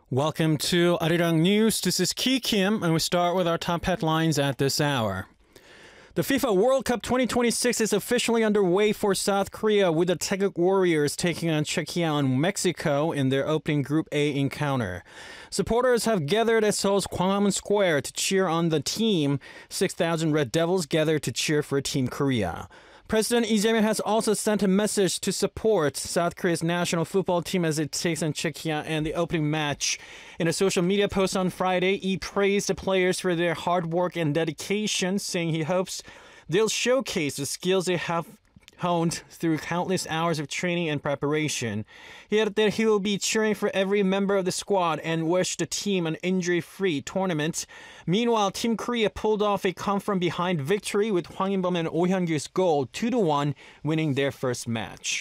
Welcome to Arirang News. This is Ki Kim, and we start with our top headlines at this hour. The FIFA World Cup 2026 is officially underway for South Korea, with the Taeguk Warriors taking on Czechia and Mexico in their opening Group A encounter. Supporters have gathered at Seoul's Gwanghwamun Square to cheer on the team. 6,000 Red Devils gathered to cheer for Team Korea. President Lee Jae-myung has also sent a message to support South Korea's national football team as it takes on Czechia in the opening match. In a social media post on Friday, Lee praised the players for their hard work and dedication, saying he hopes they'll showcase the skills they have honed through countless hours of training and preparation. He added that he will be cheering for every member of the squad and wished the team an injury-free tournament. Meanwhile, Team Korea pulled off a come-from-behind victory with Hwang In-bum and Oh Hyun-gil's goal 2-1, winning their first match.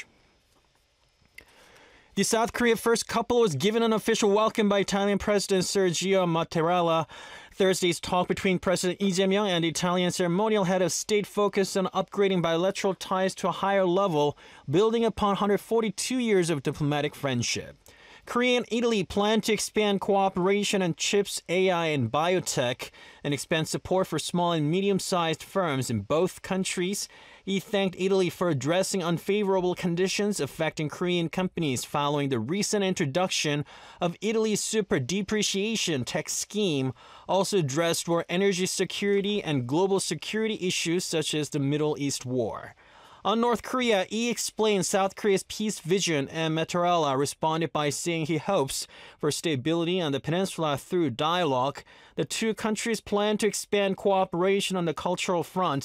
The South Korea first couple was given an official welcome by Italian President Sergio Mattarella. Thursday's talk between President Lee Jae-myung and the Italian ceremonial head of state focused on upgrading bilateral ties to a higher level, building upon 142 years of diplomatic friendship. Korea and Italy plan to expand cooperation on chips, AI, and biotech, and expand support for small and medium-sized firms in both countries. He thanked Italy for addressing unfavorable conditions affecting Korean companies following the recent introduction of Italy's super depreciation tax scheme, also addressed were energy security and global security issues such as the Middle East war. On North Korea, Lee explained South Korea's peace vision, and Mattarella responded by saying he hopes for stability on the peninsula through dialogue. The two countries plan to expand cooperation on the cultural front,